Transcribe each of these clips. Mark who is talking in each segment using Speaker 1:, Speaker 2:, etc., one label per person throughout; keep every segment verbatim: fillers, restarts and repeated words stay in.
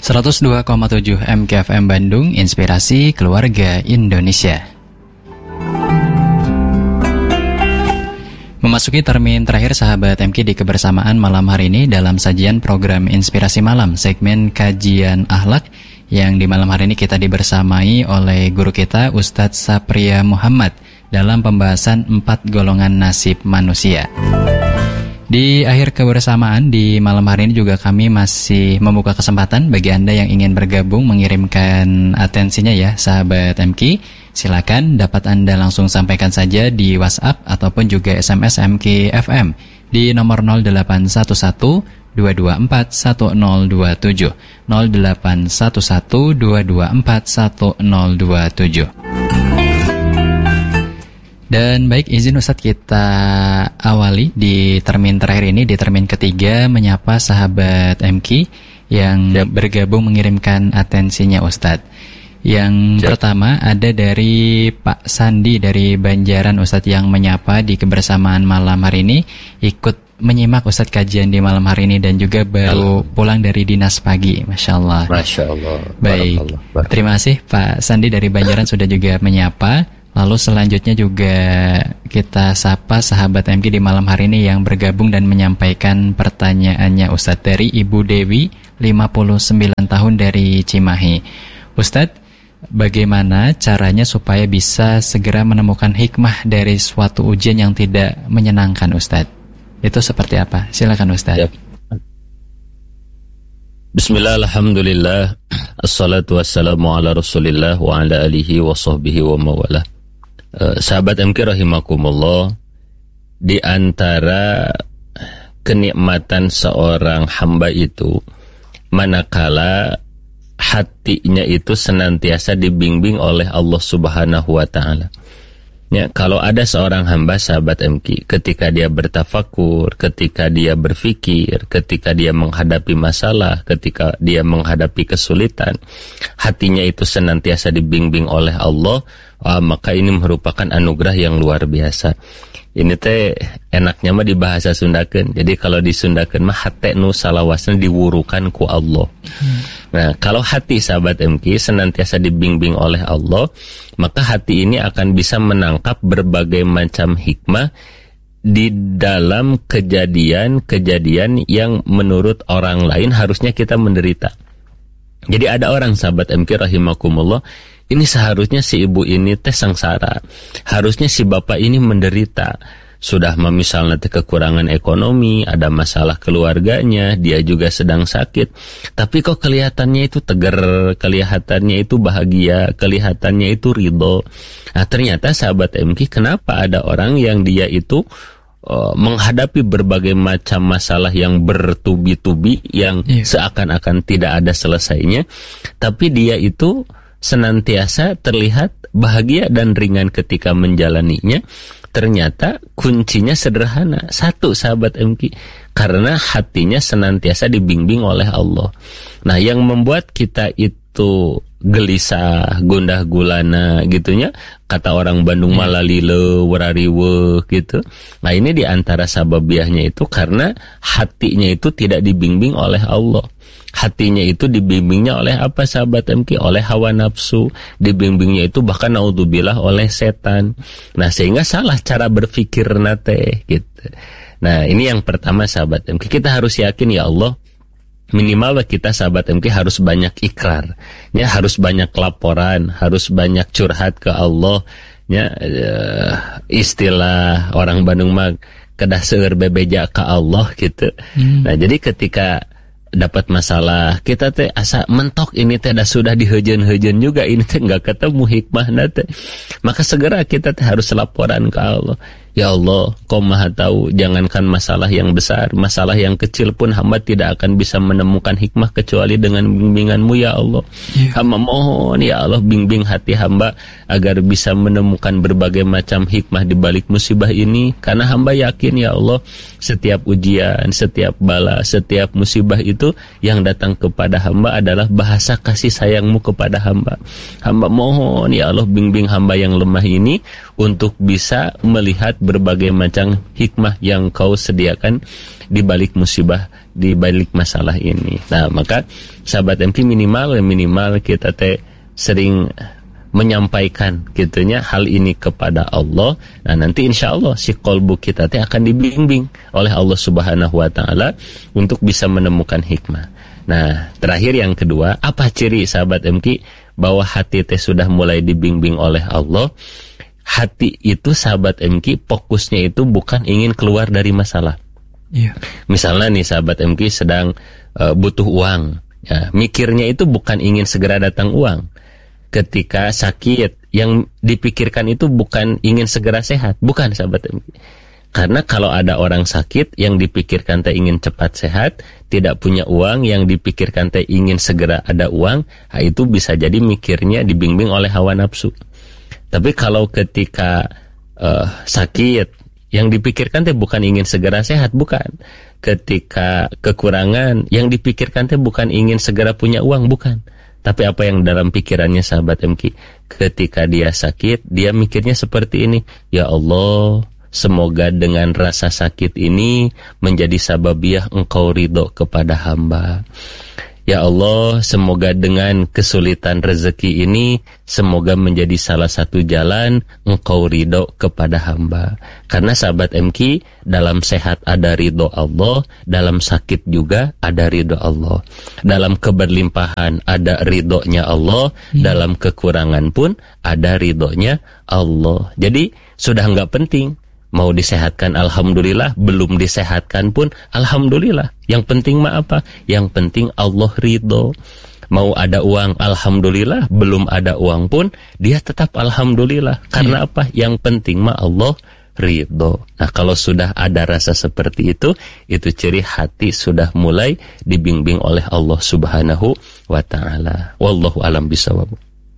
Speaker 1: seratus dua koma tujuh M K F M Bandung, Inspirasi Keluarga Indonesia. Memasuki termin terakhir sahabat M K di kebersamaan malam hari ini dalam sajian program Inspirasi Malam, segmen kajian akhlak yang di malam hari ini kita dibersamai oleh guru kita Ustadz Sapria Muhammad dalam pembahasan empat golongan nasib manusia. Di akhir kebersamaan di malam hari ini juga kami masih membuka kesempatan bagi Anda yang ingin bergabung mengirimkan atensinya ya sahabat M K. Silakan dapat Anda langsung sampaikan saja di WhatsApp ataupun juga S M S M K F M di nomor nol delapan satu satu dua dua empat satu nol dua tujuh nol delapan satu satu dua dua empat satu nol dua tujuh. Dan baik, izin Ustadz kita awali di termin terakhir ini, di termin ketiga, menyapa sahabat M K yang yep. bergabung mengirimkan atensinya Ustadz. Yang yep. pertama ada dari Pak Sandi dari Banjaran Ustadz yang menyapa di kebersamaan malam hari ini, ikut menyimak Ustadz kajian di malam hari ini dan juga baru pulang dari dinas pagi. Masya Allah.
Speaker 2: Masya Allah.
Speaker 1: Baik, Barakallah. Terima kasih Pak Sandi dari Banjaran sudah juga menyapa. Lalu selanjutnya juga kita sapa sahabat M K di malam hari ini yang bergabung dan menyampaikan pertanyaannya Ustadz, dari Ibu Dewi, lima puluh sembilan tahun dari Cimahi. Ustadz, bagaimana caranya supaya bisa segera menemukan hikmah dari suatu ujian yang tidak menyenangkan Ustadz? Itu seperti apa? Silakan Ustadz. Ya.
Speaker 2: Bismillah, alhamdulillah, assalatu wassalamu ala rasulillah wa ala alihi wa sahbihi wa mawalah. Uh, sahabat M K rahimakumullah, di antara kenikmatan seorang hamba itu manakala hatinya itu senantiasa dibimbing oleh Allah Subhanahu wa taala. Ya, kalau ada seorang hamba sahabat M K, ketika dia bertafakur, ketika dia berfikir, ketika dia menghadapi masalah, ketika dia menghadapi kesulitan, hatinya itu senantiasa dibimbing oleh Allah, wah, maka ini merupakan anugerah yang luar biasa. Ini teh enaknya mah di bahasa Sundakeun. Jadi kalau di Sundakeun mah hate nu salawasna diwurukan ku Allah. Hmm. Nah, kalau hati sahabat M K senantiasa dibimbing oleh Allah, maka hati ini akan bisa menangkap berbagai macam hikmah di dalam kejadian-kejadian yang menurut orang lain harusnya kita menderita. Jadi ada orang sahabat M K rahimakumullah, ini seharusnya si ibu ini teh sengsara, harusnya si bapak ini menderita. Sudah misalnya kekurangan ekonomi, ada masalah keluarganya, dia juga sedang sakit, tapi kok kelihatannya itu tegar, kelihatannya itu bahagia, kelihatannya itu ridho. Nah, ternyata sahabat M K, kenapa ada orang yang dia itu uh, menghadapi berbagai macam masalah yang bertubi-tubi, yang yeah. seakan-akan tidak ada selesainya, tapi dia itu senantiasa terlihat bahagia dan ringan ketika menjalaninya. Ternyata kuncinya sederhana. Satu sahabat M K, karena hatinya senantiasa dibimbing oleh Allah. Nah, yang membuat kita itu gelisah, gundah gulana gitunya, kata orang Bandung malalile, warariwe gitu. Nah, ini diantara sababiahnya itu karena hatinya itu tidak dibimbing oleh Allah. Hatinya itu dibimbingnya oleh apa sahabat M K? Oleh hawa nafsu. Dibimbingnya itu bahkan naudzubillah oleh setan. Nah, sehingga salah cara berpikir nate gitu. Nah, ini yang pertama sahabat M K. Kita harus yakin ya Allah, minimal kita sahabat M K harus banyak ikrar. Ya, harus banyak laporan, harus banyak curhat ke Allah. Ya, uh, istilah orang Bandung mah kedah seueur bebeja ka Allah gitu. Hmm. Nah, jadi ketika dapat masalah, kita teh asa mentok ini teh dah sudah dihejen-hejen juga, ini teh nggak ketemu hikmahna teh, maka segera kita teh harus laporan ke Allah. Ya Allah, Kau Maha Tahu, jangankan masalah yang besar, masalah yang kecil pun hamba tidak akan bisa menemukan hikmah kecuali dengan bimbingan-Mu ya Allah. Yeah. Hamba mohon ya Allah, bimbing hati hamba agar bisa menemukan berbagai macam hikmah di balik musibah ini, karena hamba yakin ya Allah, setiap ujian, setiap bala, setiap musibah itu yang datang kepada hamba adalah bahasa kasih sayang-Mu kepada hamba. Hamba mohon ya Allah, bimbing hamba yang lemah ini untuk bisa melihat berbagai macam hikmah yang Kau sediakan di balik musibah di balik masalah ini. Nah, maka sahabat M K minimal minimal kita teh sering menyampaikan gitunya hal ini kepada Allah. Nah, nanti insya Allah si kolbu kita teh akan dibimbing oleh Allah Subhanahu wa taala untuk bisa menemukan hikmah. Nah, terakhir yang kedua, apa ciri sahabat M K bahwa hati teh sudah mulai dibimbing oleh Allah? Hati itu sahabat M K fokusnya itu bukan ingin keluar dari masalah. Yeah. Misalnya nih sahabat M K sedang uh, butuh uang, ya, mikirnya itu bukan ingin segera datang uang. Ketika sakit, yang dipikirkan itu bukan ingin segera sehat, bukan sahabat M K. Karena kalau ada orang sakit, yang dipikirkan teh ingin cepat sehat, tidak punya uang, yang dipikirkan teh ingin segera ada uang, nah itu bisa jadi mikirnya dibimbing oleh hawa nafsu. Tapi kalau ketika uh, sakit, yang dipikirkan teh bukan ingin segera sehat, bukan. Ketika kekurangan, yang dipikirkan teh bukan ingin segera punya uang, bukan. Tapi apa yang dalam pikirannya sahabat M K? Ketika dia sakit, dia mikirnya seperti ini. Ya Allah, semoga dengan rasa sakit ini menjadi sababiah Engkau ridho kepada hamba. Ya Allah, semoga dengan kesulitan rezeki ini, semoga menjadi salah satu jalan Engkau ridho kepada hamba. Karena sahabat M K, dalam sehat ada ridho Allah, dalam sakit juga ada ridho Allah. Dalam keberlimpahan ada ridhonya Allah, hmm. dalam kekurangan pun ada ridhonya Allah. Jadi sudah enggak penting. Mau disehatkan alhamdulillah, belum disehatkan pun alhamdulillah. Yang penting mah apa? Yang penting Allah ridho. Mau ada uang alhamdulillah, belum ada uang pun dia tetap alhamdulillah. Karena yeah. apa? Yang penting mah Allah ridho. Nah, kalau sudah ada rasa seperti itu, itu ciri hati sudah mulai dibimbing oleh Allah Subhanahu wa taala. Wallahu alam bisawab.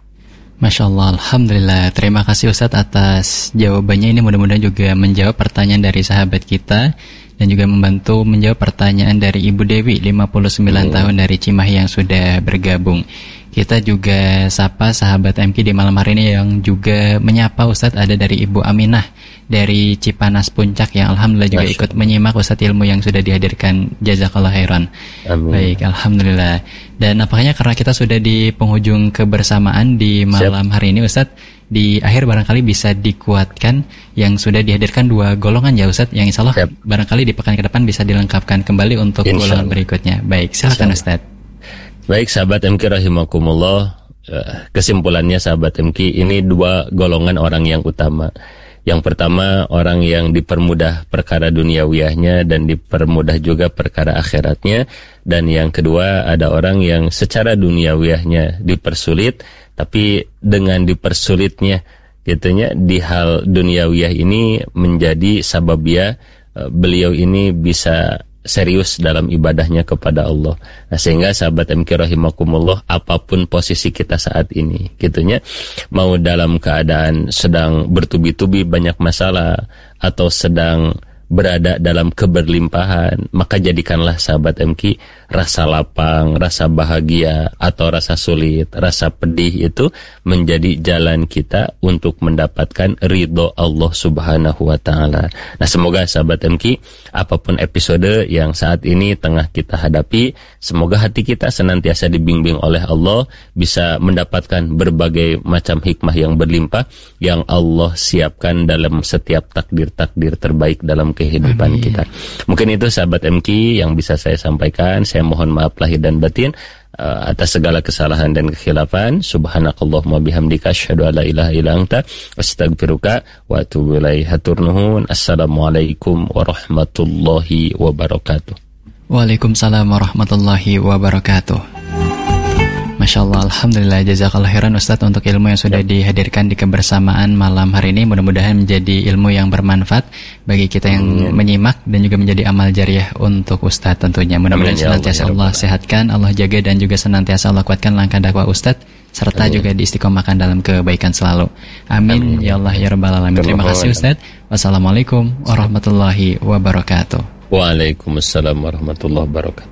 Speaker 1: Masya Allah, Alhamdulillah. Terima kasih Ustadz atas jawabannya. Ini mudah-mudahan juga menjawab pertanyaan dari sahabat kita dan juga membantu menjawab pertanyaan dari Ibu Dewi, lima puluh sembilan hmm. tahun dari Cimahi yang sudah bergabung. Kita juga sapa sahabat M K di malam hari ini yang juga menyapa Ustadz, ada dari Ibu Aminah dari Cipanas Puncak yang Alhamdulillah juga Masya. ikut menyimak Ustadz ilmu yang sudah dihadirkan. Jazakallah khairan. Amin. Baik, Alhamdulillah. Dan apakahnya karena kita sudah di penghujung kebersamaan di malam Siap. hari ini Ustadz, di akhir barangkali bisa dikuatkan yang sudah dihadirkan dua golongan ya Ustadz, yang insya Allah Siap. barangkali di pekan ke depan bisa dilengkapkan kembali untuk golongan berikutnya. Baik, silakan Ustadz.
Speaker 2: Baik sahabat M K rahimakumullah, kesimpulannya sahabat M K, ini dua golongan orang yang utama. Yang pertama, orang yang dipermudah perkara duniawiyahnya dan dipermudah juga perkara akhiratnya. Dan yang kedua, ada orang yang secara duniawiyahnya dipersulit, tapi dengan dipersulitnya gitunya di hal duniawiyah ini menjadi sababia beliau ini bisa serius dalam ibadahnya kepada Allah. Nah, sehingga sahabat M K rahimakumullah, apapun posisi kita saat ini gitunya, mau dalam keadaan sedang bertubi-tubi banyak masalah atau sedang berada dalam keberlimpahan, maka jadikanlah sahabat M K rasa lapang, rasa bahagia atau rasa sulit, rasa pedih itu menjadi jalan kita untuk mendapatkan ridho Allah Subhanahu wa taala. Nah, semoga sahabat M K, apapun episode yang saat ini tengah kita hadapi, semoga hati kita senantiasa dibimbing oleh Allah, bisa mendapatkan berbagai macam hikmah yang berlimpah yang Allah siapkan dalam setiap takdir-takdir terbaik dalam kehidupan Amin. kita. Mungkin itu sahabat M K yang bisa saya sampaikan. Saya mohon maaf lahir dan batin uh, atas segala kesalahan dan kekhilafan. Subhanakallahumma bihamdika asyhadu an la ilaha illa anta astaghfiruka wa atubu ilaik. Hatur nuhun. Assalamualaikum warahmatullahi wabarakatuh.
Speaker 1: Waalaikumsalam warahmatullahi wabarakatuh. Masya Allah, Alhamdulillah, jazakallah khairan Ustadz untuk ilmu yang sudah dihadirkan di kebersamaan malam hari ini. Mudah-mudahan menjadi ilmu yang bermanfaat bagi kita yang Amin. menyimak dan juga menjadi amal jariah untuk Ustadz tentunya. Mudah-mudahan Amin, senantiasa ya Allah, Allah sehatkan, Allah jaga dan juga senantiasa Allah kuatkan langkah dakwah Ustadz, serta Amin. juga diistiqomahkan dalam kebaikan selalu. Amin, Amin. Ya Allah ya Rabbal Alamin. Terima kasih Ustadz. Wassalamualaikum warahmatullahi wabarakatuh.
Speaker 2: Waalaikumsalam warahmatullahi wabarakatuh.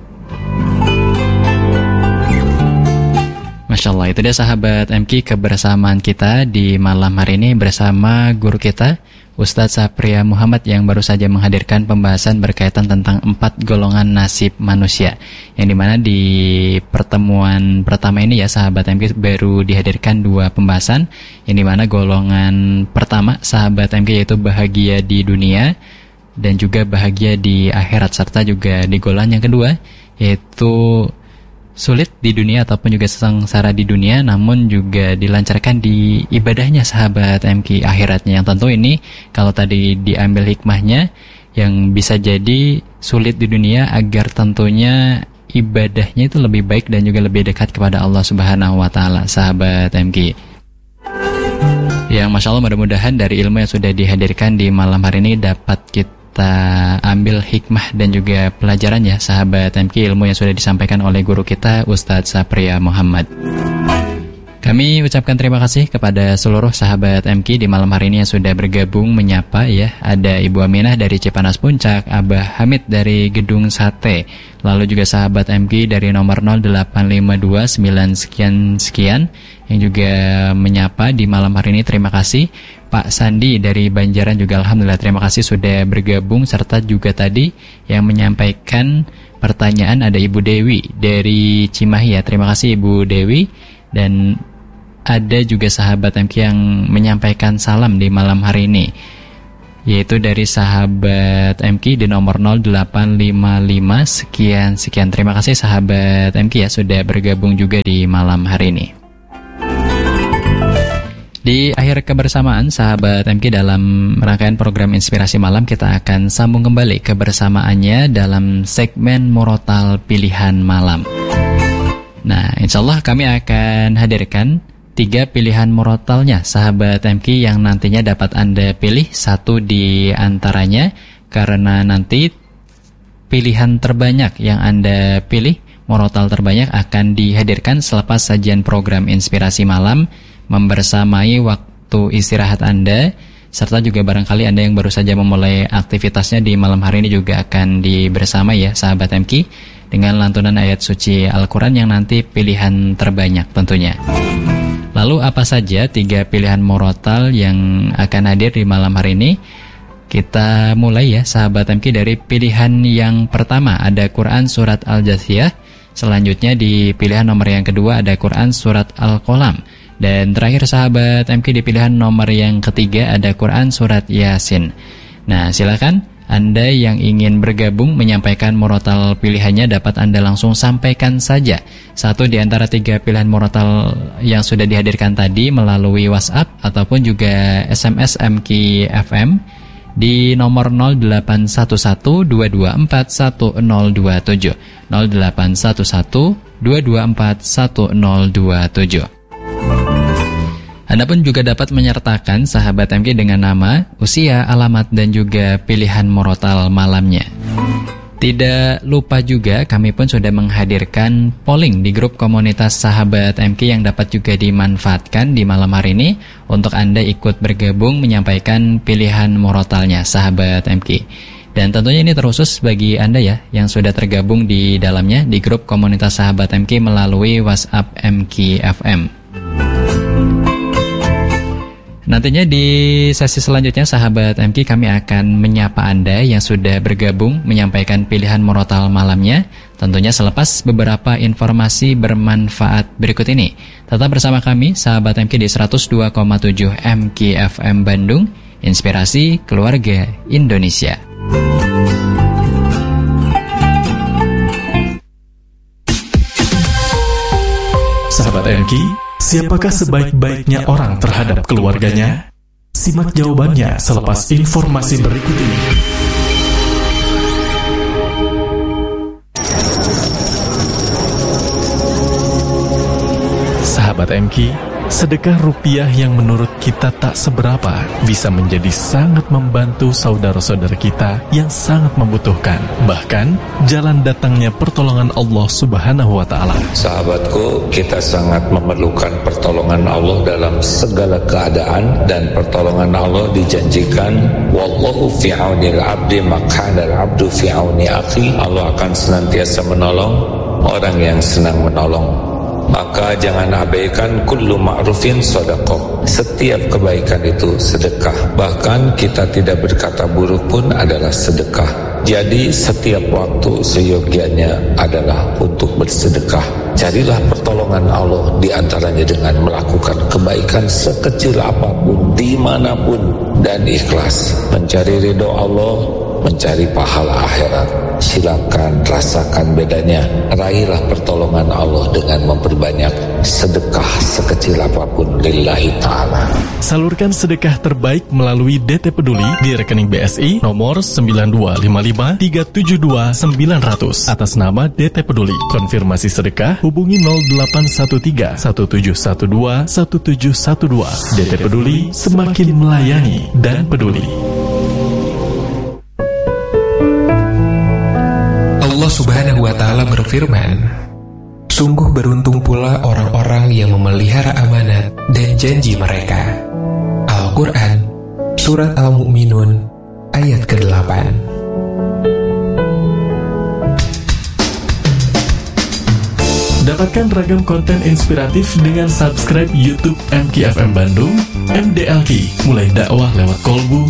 Speaker 1: Masya Allah, itu dia sahabat M K kebersamaan kita di malam hari ini bersama guru kita Ustadz Sapria Muhammad yang baru saja menghadirkan pembahasan berkaitan tentang empat golongan nasib manusia. Yang dimana di pertemuan pertama ini ya sahabat M K baru dihadirkan dua pembahasan. Yang dimana golongan pertama sahabat M K yaitu bahagia di dunia dan juga bahagia di akhirat. Serta juga di golongan yang kedua yaitu sulit di dunia ataupun juga sengsara di dunia, namun juga dilancarkan di ibadahnya sahabat M K akhiratnya. Yang tentu ini kalau tadi diambil hikmahnya yang bisa jadi sulit di dunia agar tentunya ibadahnya itu lebih baik dan juga lebih dekat kepada Allah Subhanahu wa taala sahabat M K. Yang Masya Allah mudah-mudahan dari ilmu yang sudah dihadirkan di malam hari ini dapat kita kita ambil hikmah dan juga pelajaran ya sahabat M K, ilmu yang sudah disampaikan oleh guru kita Ustadz Sapria Muhammad. Kami ucapkan terima kasih kepada seluruh sahabat M K di malam hari ini yang sudah bergabung menyapa ya. Ada Ibu Aminah dari Cipanas Puncak, Abah Hamid dari Gedung Sate, lalu juga sahabat M K dari nomor nol delapan lima dua sembilan sekian sekian yang juga menyapa di malam hari ini. Terima kasih. Pak Sandi dari Banjaran juga alhamdulillah terima kasih sudah bergabung, serta juga tadi yang menyampaikan pertanyaan ada Ibu Dewi dari Cimahi ya. Terima kasih Ibu Dewi. Dan ada juga sahabat M K yang menyampaikan salam di malam hari ini, yaitu dari sahabat M K di nomor nol delapan lima lima sekian sekian. Terima kasih sahabat M K ya sudah bergabung juga di malam hari ini. Di akhir kebersamaan sahabat M K dalam rangkaian program Inspirasi Malam, kita akan sambung kembali kebersamaannya dalam segmen Murotal Pilihan Malam. Nah, insya Allah kami akan hadirkan tiga pilihan murotalnya sahabat M K yang nantinya dapat Anda pilih satu di antaranya, karena nanti pilihan terbanyak yang Anda pilih, murotal terbanyak akan dihadirkan selepas sajian program Inspirasi Malam membersamai waktu istirahat Anda, serta juga barangkali Anda yang baru saja memulai aktivitasnya di malam hari ini juga akan dibersamai ya sahabat M K dengan lantunan ayat suci Al-Quran yang nanti pilihan terbanyak tentunya. Lalu apa saja tiga pilihan murotal yang akan hadir di malam hari ini? Kita mulai ya sahabat M K dari pilihan yang pertama, ada Quran Surat Al-Jathiyah. Selanjutnya di pilihan nomor yang kedua ada Quran Surat Al-Qalam. Dan terakhir sahabat M K di pilihan nomor yang ketiga ada Quran Surat Yasin. Nah silakan Anda yang ingin bergabung menyampaikan murotal pilihannya dapat Anda langsung sampaikan saja satu di antara tiga pilihan murotal yang sudah dihadirkan tadi melalui WhatsApp ataupun juga S M S M K F M di nomor nol delapan satu satu dua dua empat satu nol dua tujuh nol delapan satu satu dua dua empat satu nol dua tujuh. Anda pun juga dapat menyertakan sahabat M K dengan nama, usia, alamat, dan juga pilihan murotal malamnya. Tidak lupa juga kami pun sudah menghadirkan polling di grup komunitas sahabat M K yang dapat juga dimanfaatkan di malam hari ini untuk Anda ikut bergabung menyampaikan pilihan murotalnya sahabat M K. Dan tentunya ini terkhusus bagi Anda ya yang sudah tergabung di dalamnya di grup komunitas sahabat M K melalui WhatsApp M K F M. Nantinya di sesi selanjutnya sahabat M K kami akan menyapa Anda yang sudah bergabung menyampaikan pilihan murotal malamnya, tentunya selepas beberapa informasi bermanfaat berikut ini. Tetap bersama kami sahabat M K di seratus dua koma tujuh M K F M Bandung, Inspirasi Keluarga Indonesia.
Speaker 3: Sahabat M K, siapakah sebaik-baiknya orang terhadap keluarganya? Simak jawabannya selepas informasi berikut ini. Sahabat M K, sedekah rupiah yang menurut kita tak seberapa bisa menjadi sangat membantu saudara-saudara kita yang sangat membutuhkan. Bahkan, jalan datangnya pertolongan Allah Subhanahu wa Ta'ala.
Speaker 4: Sahabatku, kita sangat memerlukan pertolongan Allah dalam segala keadaan, dan pertolongan Allah dijanjikan, wallahu fi aunil abdi maq'adal abdu fi auni akhi. Allah akan senantiasa menolong orang yang senang menolong. Maka jangan abaikan kullu ma'rufin sedekah. Setiap kebaikan itu sedekah. Bahkan kita tidak berkata buruk pun adalah sedekah. Jadi setiap waktu seyogianya adalah untuk bersedekah. Carilah pertolongan Allah diantaranya dengan melakukan kebaikan sekecil apapun, dimanapun, dan ikhlas. Mencari ridho Allah, mencari pahala akhirat. Silakan rasakan bedanya. Raihlah pertolongan Allah dengan memperbanyak sedekah sekecil apapun lillahi ta'ala.
Speaker 3: Salurkan sedekah terbaik melalui D T Peduli di rekening B S I nomor sembilan dua lima lima tiga tujuh dua sembilan nol nol atas nama D T Peduli. Konfirmasi sedekah hubungi nol delapan satu tiga satu tujuh satu dua satu tujuh satu dua. D T Peduli, semakin melayani dan peduli.
Speaker 5: Allah Subhanahu wa Ta'ala berfirman, sungguh beruntung pula orang-orang yang memelihara amanat dan janji mereka. Al-Quran, Surat Al-Mu'minun, ayat kedelapan.
Speaker 3: Dapatkan ragam konten inspiratif dengan subscribe YouTube M K F M Bandung, M D L K, mulai dakwah lewat kolbu,